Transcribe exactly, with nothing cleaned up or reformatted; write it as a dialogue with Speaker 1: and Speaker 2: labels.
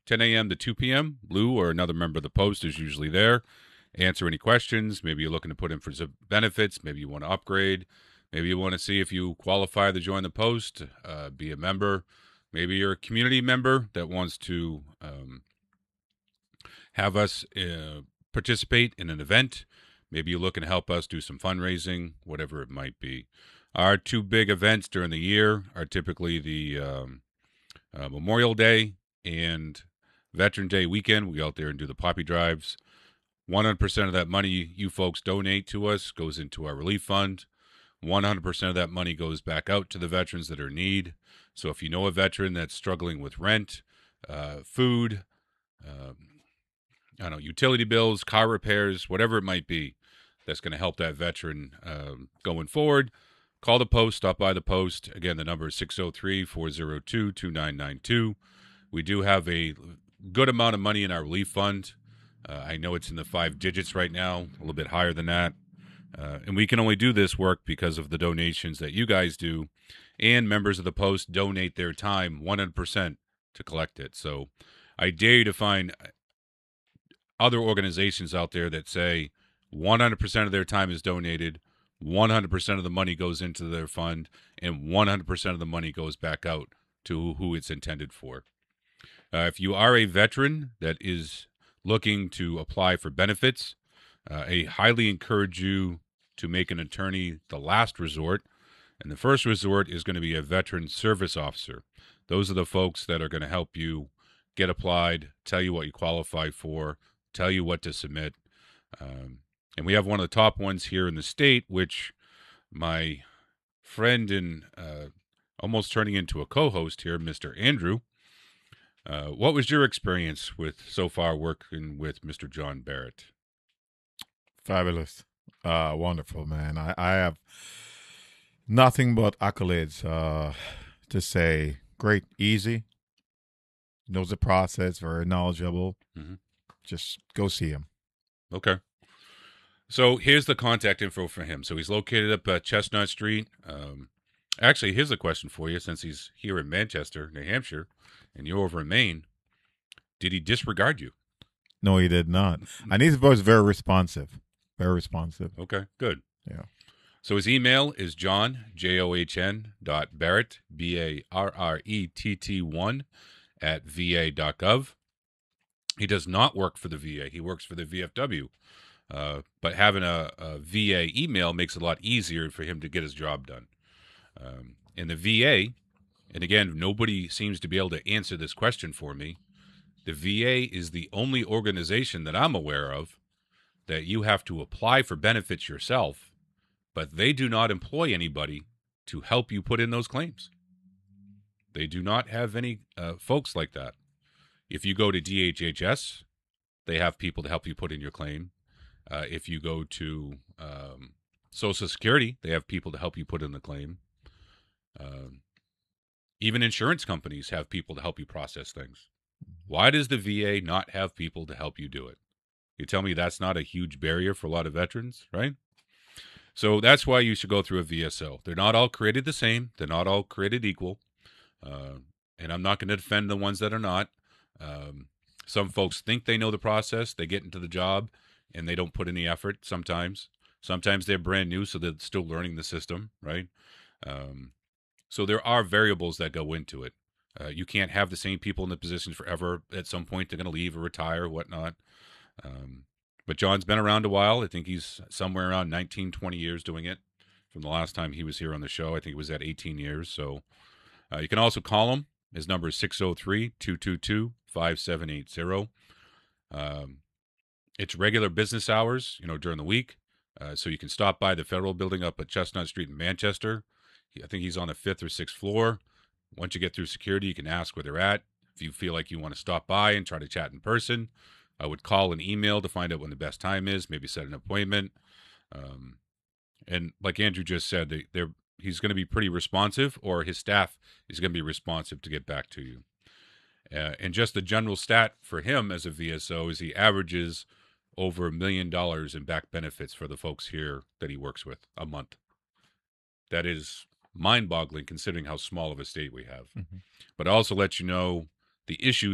Speaker 1: ten a.m. to two p.m. Lou or another member of the Post is usually there. Answer any questions. Maybe you're looking to put in for some benefits. Maybe you want to upgrade. Maybe you want to see if you qualify to join the Post, uh, be a member. Maybe you're a community member that wants to um, have us uh, participate in an event. Maybe you're looking to help us do some fundraising, whatever it might be. Our two big events during the year are typically the um, uh, Memorial Day and Veteran Day weekend. We go out there and do the poppy drives. one hundred percent of that money you folks donate to us goes into our relief fund. one hundred percent of that money goes back out to the veterans that are in need. So if you know a veteran that's struggling with rent, uh, food, um, I don't know, utility bills, car repairs, whatever it might be, that's going to help that veteran um, going forward, call the Post, stop by the Post. Again, the number is six oh three, four oh two, two nine nine two. We do have a good amount of money in our relief fund. Uh, I know it's in the five digits right now, a little bit higher than that. Uh, and we can only do this work because of the donations that you guys do, and members of the Post donate their time one hundred percent to collect it. So I dare you to find other organizations out there that say one hundred percent of their time is donated, one hundred percent of the money goes into their fund, and one hundred percent of the money goes back out to who it's intended for. Uh, if you are a veteran that is looking to apply for benefits, uh, I highly encourage you to make an attorney the last resort. And the first resort is going to be a veteran service officer. Those are the folks that are going to help you get applied, tell you what you qualify for, tell you what to submit. Um, and we have one of the top ones here in the state, which my friend and uh, almost turning into a co-host here, Mister Andrew. Uh, what was your experience with so far working with Mister John Barrett?
Speaker 2: Fabulous. Uh, wonderful, man. I, I have nothing but accolades uh, to say. Great, easy, knows the process, very knowledgeable.
Speaker 1: Mm-hmm.
Speaker 2: Just go see him.
Speaker 1: Okay. So here's the contact info for him. So he's located up at Chestnut Street. Um, actually, here's a question for you, since he's here in Manchester, New Hampshire, and you're over in Maine. Did he disregard you?
Speaker 2: No, he did not. And he's was very responsive. Very responsive.
Speaker 1: Okay, good.
Speaker 2: Yeah.
Speaker 1: So his email is John, J O H N dot Barrett, B A R R E T T one, at V A dot gov. He does not work for the V A. He works for the V F W. Uh, but having a, a V A email makes it a lot easier for him to get his job done. Um, and the V A, and again, nobody seems to be able to answer this question for me. The V A is the only organization that I'm aware of that you have to apply for benefits yourself, but they do not employ anybody to help you put in those claims. They do not have any uh, folks like that. If you go to D H H S, they have people to help you put in your claim. Uh, if you go to um, Social Security, they have people to help you put in the claim. Um, even insurance companies have people to help you process things. Why does the V A not have people to help you do it? You tell me that's not a huge barrier for a lot of veterans, right? So that's why you should go through a V S O. They're not all created the same. They're not all created equal. Uh, and I'm not going to defend the ones that are not. Um, some folks think they know the process. They get into the job, and they don't put any effort sometimes. Sometimes they're brand new, so they're still learning the system, right? Um, so there are variables that go into it. Uh, you can't have the same people in the positions forever. At some point, they're going to leave or retire or whatnot. Um, but John's been around a while. I think he's somewhere around nineteen, twenty years doing it from the last time he was here on the show. I think it was at eighteen years. So uh, you can also call him. His number is six oh three, two two two, five seven eight zero. Um, it's regular business hours, you know, during the week. Uh, so you can stop by the Federal Building up at Chestnut Street in Manchester. I think he's on the fifth or sixth floor. Once you get through security, you can ask where they're at. If you feel like you want to stop by and try to chat in person, I would call and email to find out when the best time is, maybe set an appointment. Um, and like Andrew just said, they, they're, he's going to be pretty responsive, or his staff is going to be responsive to get back to you. Uh, and just the general stat for him as a V S O is he averages over a million dollars in back benefits for the folks here that he works with a month. That is mind-boggling considering how small of a state we have. Mm-hmm. But I also let you know the issues